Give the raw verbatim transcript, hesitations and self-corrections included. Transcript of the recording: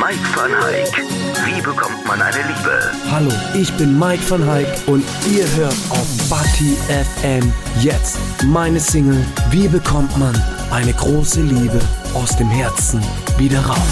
Mike van Hayk. Wie bekommt man eine Liebe? Hallo, ich bin Mike van Hayk und ihr hört auf Bati F M jetzt meine Single Wie bekommt man eine große Liebe aus dem Herzen wieder raus.